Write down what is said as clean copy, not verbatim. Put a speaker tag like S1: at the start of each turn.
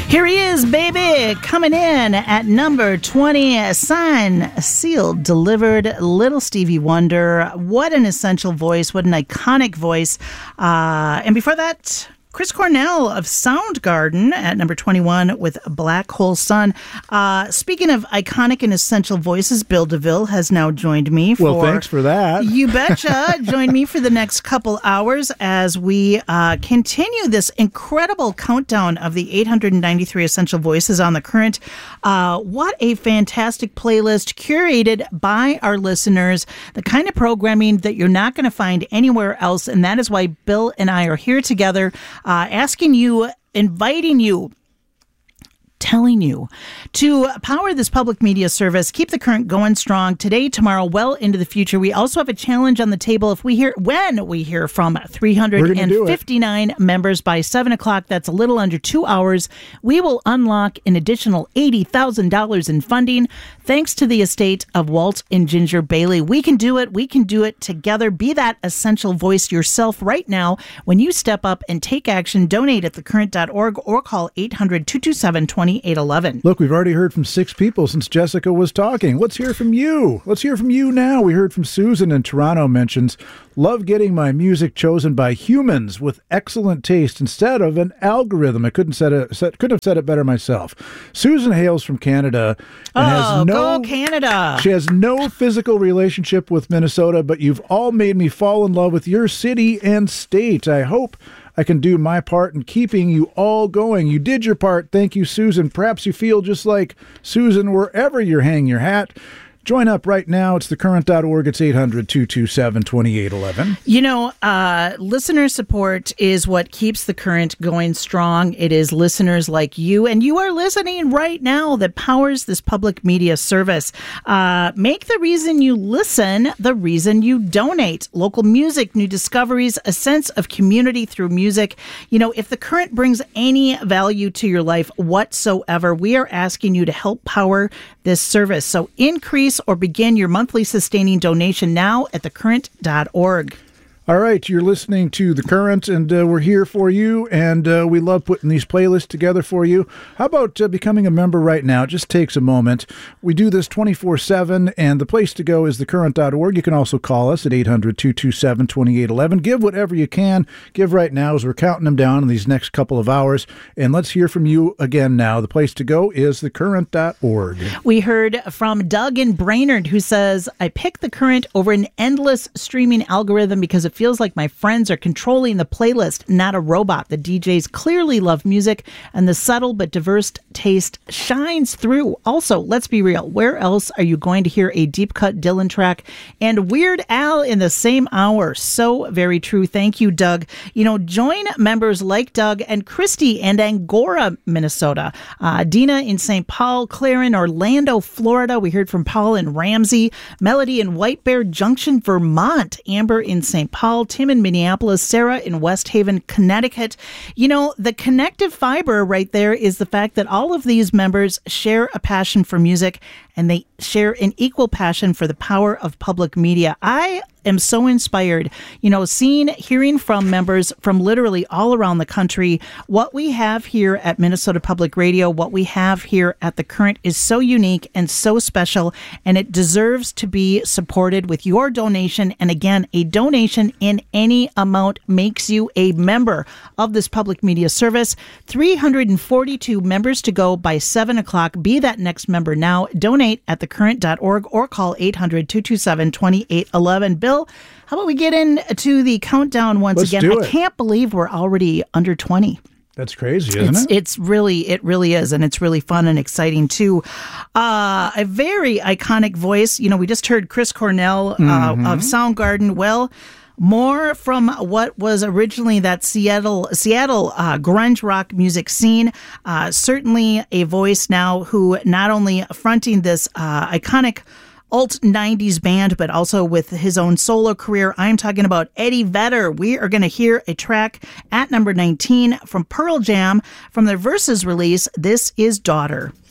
S1: Here he is, baby, coming in at number 20, signed, sealed, delivered, Little Stevie Wonder. What an essential voice, what an iconic voice. And before that, Chris Cornell of Soundgarden at number 21 with Black Hole Sun. Speaking of iconic and essential voices, Bill DeVille has now joined me.
S2: Well, thanks for that.
S1: You betcha. Join me for the next couple hours as we continue this incredible countdown of the 893 essential voices on The Current. What a fantastic playlist curated by our listeners, the kind of programming that you're not going to find anywhere else. And that is why Bill and I are here together. Asking you, inviting you, telling you to power this public media service, keep The Current going strong today, tomorrow, well into the future. We also have a challenge on the table. When we hear from 359 members by 7 o'clock, that's a little under 2 hours, we will unlock an additional $80,000 in funding thanks to the estate of Walt and Ginger Bailey. We can do it. We can do it together. Be that essential voice yourself right now when you step up and take action. Donate at thecurrent.org or call 800-227-2811.
S2: Look, we've already heard from 6 people since Jessica was talking. Let's hear from you. Let's hear from you now. We heard from Susan in Toronto mentions, love getting my music chosen by humans with excellent taste instead of an algorithm. I couldn't have said it better myself. Susan hails from Canada and
S1: go Canada.
S2: She has no physical relationship with Minnesota, but you've all made me fall in love with your city and state. I hope I can do my part in keeping you all going. You did your part. Thank you, Susan. Perhaps you feel just like Susan wherever you're hanging your hat. Join up right now. It's thecurrent.org. It's 800-227-2811.
S1: You know, listener support is what keeps The Current going strong. It is listeners like you, and you are listening right now, that powers this public media service. Make the reason you listen the reason you donate. Local music, new discoveries, a sense of community through music. You know, if The Current brings any value to your life whatsoever, we are asking you to help power this service. So increase or begin your monthly sustaining donation now at thecurrent.org.
S2: All right, you're listening to The Current, and we're here for you, and we love putting these playlists together for you. How about becoming a member right now? It just takes a moment. We do this 24/7, and the place to go is thecurrent.org. You can also call us at 800-227-2811. Give whatever you can. Give right now as we're counting them down in these next couple of hours, and let's hear from you again now. The place to go is thecurrent.org.
S1: We heard from Doug in Brainerd, who says, I pick The Current over an endless streaming algorithm because it feels like my friends are controlling the playlist, not a robot. The DJs clearly love music, and the subtle but diverse taste shines through. Also, let's be real. Where else are you going to hear a deep-cut Dylan track and Weird Al in the same hour? So very true. Thank you, Doug. You know, join members like Doug and Christy in Angora, Minnesota. Dina in St. Paul, Claire in Orlando, Florida. We heard from Paul in Ramsey. Melody in White Bear Junction, Vermont. Amber in St. Paul. Tim in Minneapolis, Sarah in West Haven, Connecticut. You know, the connective fiber right there is the fact that all of these members share a passion for music, and they share an equal passion for the power of public media. I am so inspired, you know, hearing from members from literally all around the country. What we have here at Minnesota Public Radio, what we have here at The Current is so unique and so special, and it deserves to be supported with your donation. And again, a donation in any amount makes you a member of this public media service. 342 members to go by 7 o'clock. Be that next member now. Donate at thecurrent.org or call 800-227-2811. Bill, how about we get into the countdown once again? I can't believe we're already under 20.
S2: That's crazy, isn't
S1: it? It really is, and it's really fun and exciting too. A very iconic voice. You know, we just heard Chris Cornell of Soundgarden. Well, more from what was originally that Seattle grunge rock music scene. Certainly a voice now who not only fronting this iconic alt 90s band, but also with his own solo career. I'm talking about Eddie Vedder. We are going to hear a track at number 19 from Pearl Jam from their Versus release. This is Daughter.